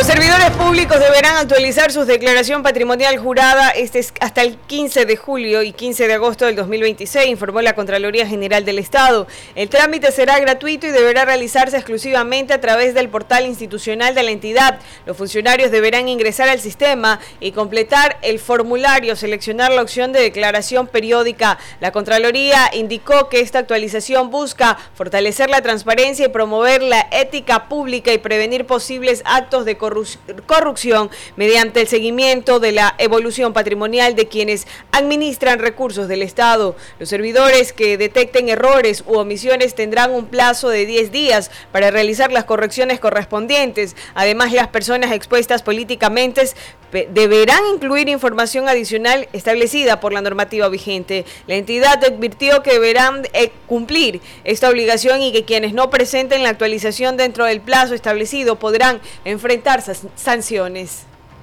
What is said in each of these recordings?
Los servidores públicos deberán actualizar su declaración patrimonial jurada hasta el 15 de julio y 15 de agosto del 2026, informó la Contraloría General del Estado. El trámite será gratuito y deberá realizarse exclusivamente a través del portal institucional de la entidad. Los funcionarios deberán ingresar al sistema y completar el formulario, seleccionar la opción de declaración periódica. La Contraloría indicó que esta actualización busca fortalecer la transparencia y promover la ética pública y prevenir posibles actos de corrupción mediante el seguimiento de la evolución patrimonial de quienes administran recursos del Estado. Los servidores que detecten errores u omisiones tendrán un plazo de 10 días para realizar las correcciones correspondientes. Además, las personas expuestas políticamente deberán incluir información adicional establecida por la normativa vigente. La entidad advirtió que deberán cumplir esta obligación y que quienes no presenten la actualización dentro del plazo establecido podrán enfrentar sanciones.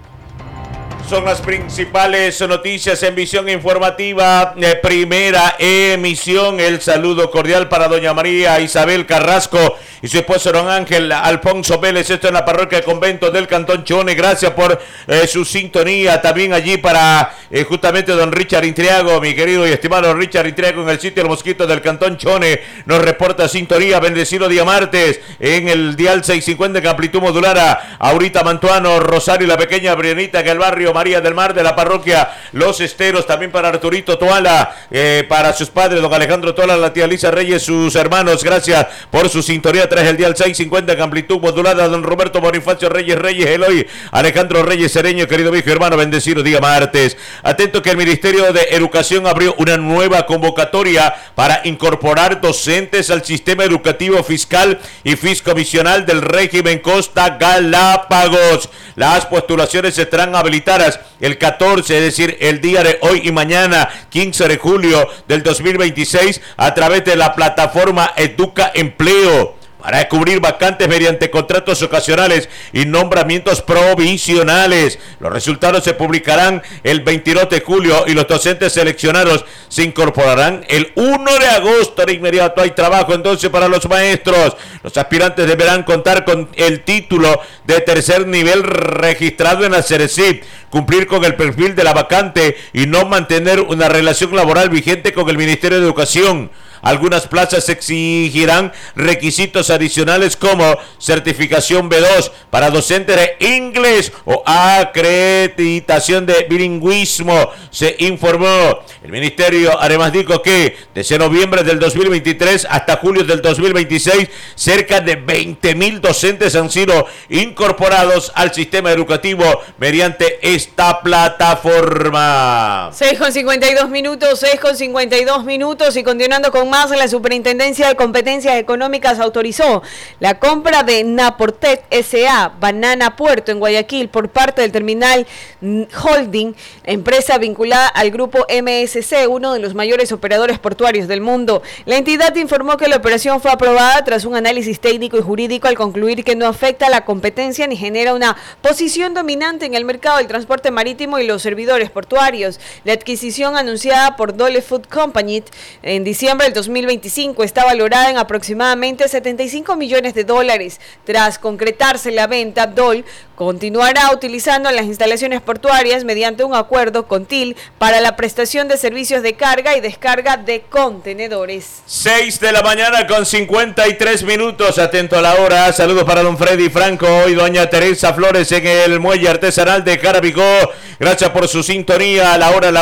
Son las principales noticias en Visión Informativa, primera emisión. El saludo cordial para doña María Isabel Carrasco y su esposo don Ángel Alfonso Vélez. Esto en la parroquia de Convento del Cantón Chone. Gracias por su sintonía. También allí para justamente don Richard Intriago, mi querido y estimado Richard Intriago, en el sitio El Mosquito del Cantón Chone. Nos reporta sintonía. Bendecido día martes en el dial 650 en amplitud modulada. Ahorita Mantuano, Rosario y la pequeña Brianita en el barrio María del Mar de la parroquia Los Esteros. También para Arturito Toala, para sus padres, don Alejandro Toala, la tía Lisa Reyes, sus hermanos. Gracias por su sintonía. Tras el dial 650 en amplitud modulada, don Roberto Bonifacio Reyes, Eloy, Alejandro Reyes Cereño, querido viejo hermano, bendecido día martes. Atento que el Ministerio de Educación abrió una nueva convocatoria para incorporar docentes al sistema educativo fiscal y fiscomisional del régimen Costa Galápagos. Las postulaciones estarán habilitadas el 14, es decir, el día de hoy y mañana, 15 de julio del 2026, a través de la plataforma Educa Empleo, para cubrir vacantes mediante contratos ocasionales y nombramientos provisionales. Los resultados se publicarán el 22 de julio y los docentes seleccionados se incorporarán el 1 de agosto. De inmediato hay trabajo entonces para los maestros. Los aspirantes deberán contar con el título de tercer nivel registrado en la CERECIP, cumplir con el perfil de la vacante y no mantener una relación laboral vigente con el Ministerio de Educación. Algunas plazas exigirán requisitos adicionales como certificación B2 para docentes de inglés o acreditación de bilingüismo, se informó. El ministerio además dijo que desde noviembre del 2023 hasta julio del 2026, cerca de 20,000 docentes han sido incorporados al sistema educativo mediante esta plataforma. 6:52 minutos y continuando con más, la Superintendencia de Competencias Económicas autorizó la compra de Naportet S.A. Banana Puerto en Guayaquil por parte del Terminal Holding, empresa vinculada al grupo MSC, uno de los mayores operadores portuarios del mundo. La entidad informó que la operación fue aprobada tras un análisis técnico y jurídico al concluir que no afecta a la competencia ni genera una posición dominante en el mercado del transporte marítimo y los servidores portuarios. La adquisición anunciada por Dole Food Company en diciembre del 2025 está valorada en aproximadamente $75 millones. Tras concretarse la venta, Dole continuará utilizando las instalaciones portuarias mediante un acuerdo con TIL para la prestación de servicios de carga y descarga de contenedores. 6:53 a.m. Atento a la hora. Saludos para don Freddy Franco y doña Teresa Flores en el muelle artesanal de Carabicó. Gracias por su sintonía. La hora,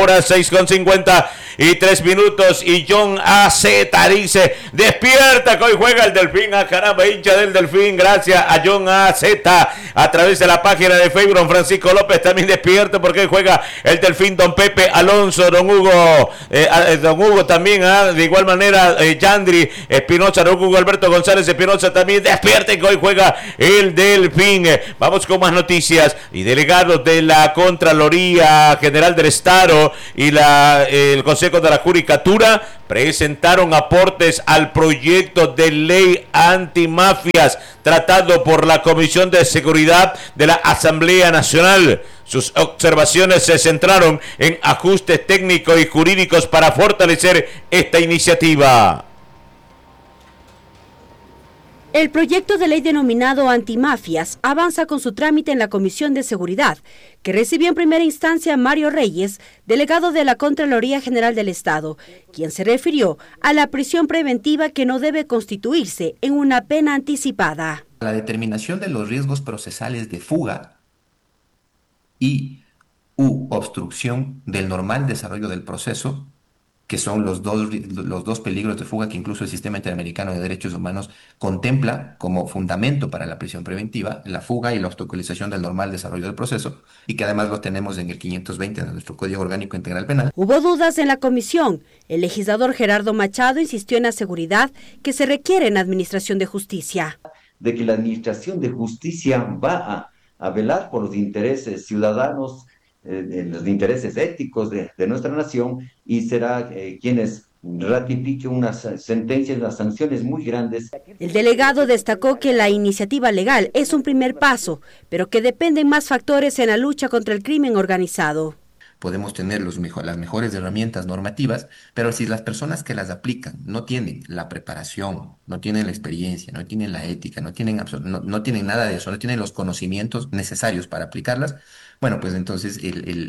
6:53 a.m. Y John AZ dice: despierta que hoy juega el Delfín. A caramba, hincha del Delfín. Gracias a John AZ a través de la página de Facebook. Don Francisco López también despierto porque hoy juega el Delfín. Don Pepe Alonso, don Hugo también, de igual manera Yandri Espinosa, don Hugo Alberto González Espinosa también despierten que hoy juega el Delfín. Vamos con más noticias. Y delegados de la Contraloría General del Estado y el Consejo de la Judicatura presentaron aportes al proyecto de ley antimafias tratado por la Comisión de Seguridad de la Asamblea Nacional. Sus observaciones se centraron en ajustes técnicos y jurídicos para fortalecer esta iniciativa. El proyecto de ley denominado Antimafias avanza con su trámite en la Comisión de Seguridad, que recibió en primera instancia a Mario Reyes, delegado de la Contraloría General del Estado, quien se refirió a la prisión preventiva que no debe constituirse en una pena anticipada. La determinación de los riesgos procesales de fuga u obstrucción del normal desarrollo del proceso, que son los dos peligros de fuga que incluso el Sistema Interamericano de Derechos Humanos contempla como fundamento para la prisión preventiva, la fuga y la obstaculización del normal desarrollo del proceso, y que además lo tenemos en el 520 de nuestro Código Orgánico Integral Penal. Hubo dudas en la comisión. El legislador Gerardo Machado insistió en la seguridad que se requiere en la Administración de Justicia. De que la Administración de Justicia va a velar por los intereses ciudadanos, los intereses éticos de nuestra nación, y será quienes ratifiquen unas sentencias, unas sanciones muy grandes. El delegado destacó que la iniciativa legal es un primer paso, pero que dependen más factores en la lucha contra el crimen organizado. Podemos tener las mejores herramientas normativas, pero si las personas que las aplican no tienen la preparación, no tienen la experiencia, no tienen la ética, no tienen nada de eso, no tienen los conocimientos necesarios para aplicarlas, bueno, pues entonces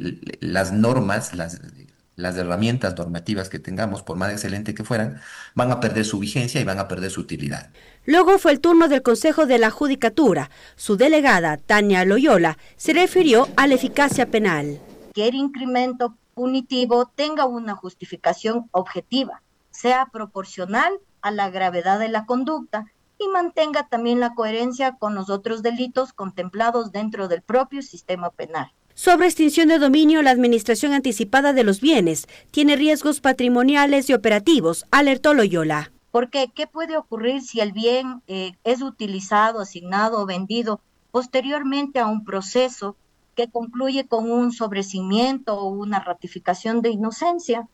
las normas, las herramientas normativas que tengamos, por más excelente que fueran, van a perder su vigencia y van a perder su utilidad. Luego fue el turno del Consejo de la Judicatura. Su delegada, Tania Loyola, se refirió a la eficacia penal. Cualquier incremento punitivo tenga una justificación objetiva, sea proporcional a la gravedad de la conducta y mantenga también la coherencia con los otros delitos contemplados dentro del propio sistema penal. Sobre extinción de dominio, la administración anticipada de los bienes tiene riesgos patrimoniales y operativos, alertó Loyola. ¿Por qué? ¿Qué puede ocurrir si el bien es utilizado, asignado o vendido posteriormente a un proceso que concluye con un sobreseimiento o una ratificación de inocencia?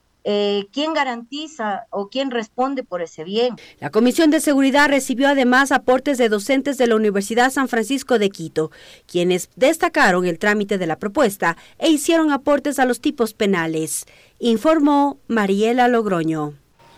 ¿Quién garantiza o quién responde por ese bien? La Comisión de Seguridad recibió además aportes de docentes de la Universidad San Francisco de Quito, quienes destacaron el trámite de la propuesta e hicieron aportes a los tipos penales, informó Mariela Logroño.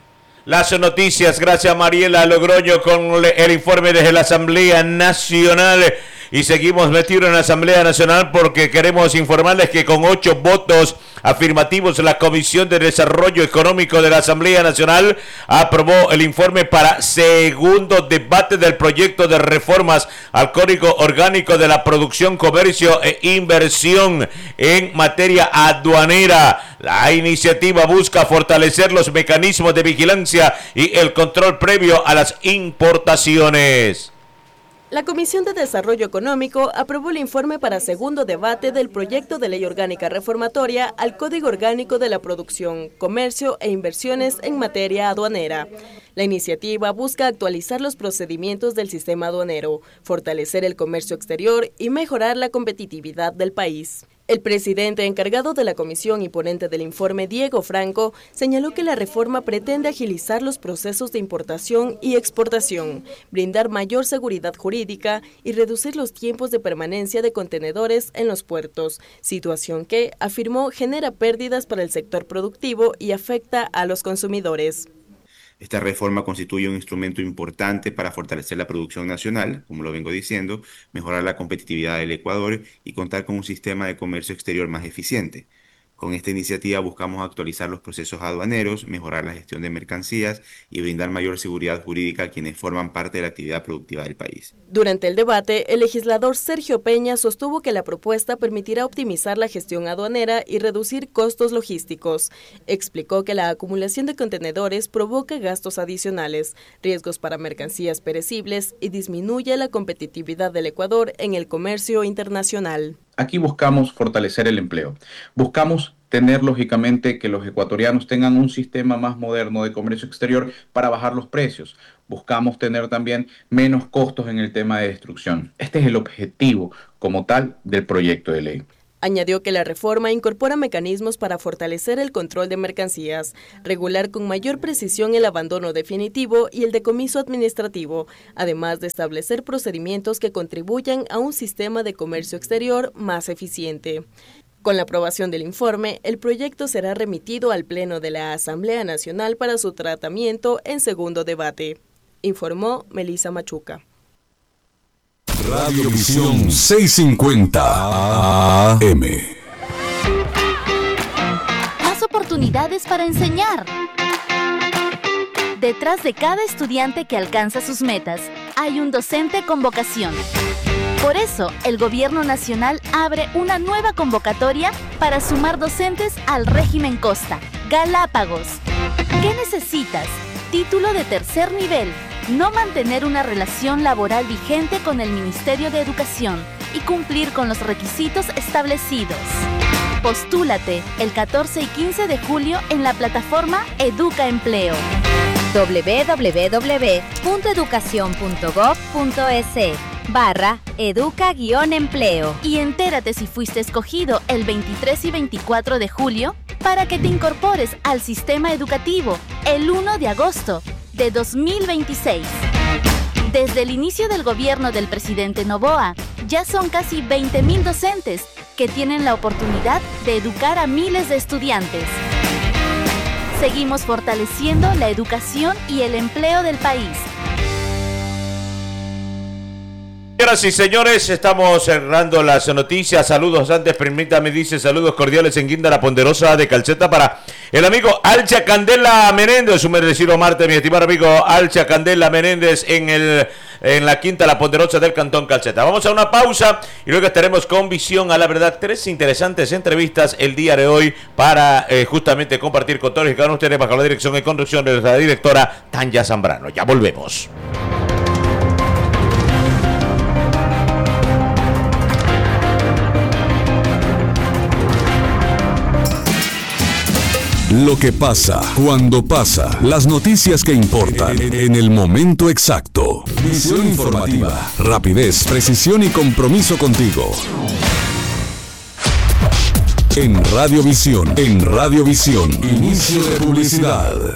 Las noticias, gracias Mariela Logroño con el informe desde la Asamblea Nacional. Y seguimos metidos en la Asamblea Nacional porque queremos informarles que con 8 votos afirmativos la Comisión de Desarrollo Económico de la Asamblea Nacional aprobó el informe para segundo debate del proyecto de reformas al Código Orgánico de la Producción, Comercio e Inversión en materia aduanera. La iniciativa busca fortalecer los mecanismos de vigilancia y el control previo a las importaciones. La Comisión de Desarrollo Económico aprobó el informe para segundo debate del proyecto de ley orgánica reformatoria al Código Orgánico de la Producción, Comercio e Inversiones en materia aduanera. La iniciativa busca actualizar los procedimientos del sistema aduanero, fortalecer el comercio exterior y mejorar la competitividad del país. El presidente encargado de la comisión y ponente del informe, Diego Franco, señaló que la reforma pretende agilizar los procesos de importación y exportación, brindar mayor seguridad jurídica y reducir los tiempos de permanencia de contenedores en los puertos, situación que, afirmó, genera pérdidas para el sector productivo y afecta a los consumidores. Esta reforma constituye un instrumento importante para fortalecer la producción nacional, como lo vengo diciendo, mejorar la competitividad del Ecuador y contar con un sistema de comercio exterior más eficiente. Con esta iniciativa buscamos actualizar los procesos aduaneros, mejorar la gestión de mercancías y brindar mayor seguridad jurídica a quienes forman parte de la actividad productiva del país. Durante el debate, el legislador Sergio Peña sostuvo que la propuesta permitirá optimizar la gestión aduanera y reducir costos logísticos. Explicó que la acumulación de contenedores provoca gastos adicionales, riesgos para mercancías perecibles y disminuye la competitividad del Ecuador en el comercio internacional. Aquí buscamos fortalecer el empleo. Buscamos tener, lógicamente, que los ecuatorianos tengan un sistema más moderno de comercio exterior para bajar los precios. Buscamos tener también menos costos en el tema de destrucción. Este es el objetivo como tal del proyecto de ley. Añadió que la reforma incorpora mecanismos para fortalecer el control de mercancías, regular con mayor precisión el abandono definitivo y el decomiso administrativo, además de establecer procedimientos que contribuyan a un sistema de comercio exterior más eficiente. Con la aprobación del informe, el proyecto será remitido al Pleno de la Asamblea Nacional para su tratamiento en segundo debate. informó Melissa Machuca. Radiovisión 650 AM. Más oportunidades para enseñar. Detrás de cada estudiante que alcanza sus metas, hay un docente con vocación. Por eso, el Gobierno Nacional abre una nueva convocatoria para sumar docentes al régimen Costa, Galápagos. ¿Qué necesitas? Título de tercer nivel, no mantener una relación laboral vigente con el Ministerio de Educación y cumplir con los requisitos establecidos. Postúlate el 14 y 15 de julio en la plataforma Educa Empleo. www.educacion.gov.es/educa-empleo Y entérate si fuiste escogido el 23 y 24 de julio para que te incorpores al sistema educativo el 1 de agosto de 2026. Desde el inicio del gobierno del presidente Noboa, ya son casi 20,000 docentes que tienen la oportunidad de educar a miles de estudiantes. Seguimos fortaleciendo la educación y el empleo del país. Señoras y señores, estamos cerrando las noticias. Saludos antes, permítame, dice saludos cordiales en Guinda La Ponderosa de Calceta para el amigo Alcha Candela Menéndez, un merecido martes, mi estimado amigo Alcha Candela Menéndez en la Quinta La Ponderosa del Cantón Calceta. Vamos a una pausa y luego estaremos con Visión a la Verdad. 3 interesantes entrevistas el día de hoy para justamente compartir con todos y cada uno de ustedes bajo la dirección y conducción de la directora Tanya Zambrano. Ya volvemos. Lo que pasa, cuando pasa, las noticias que importan, en el momento exacto. Visión informativa, rapidez, precisión y compromiso contigo. En Radiovisión, inicio de publicidad.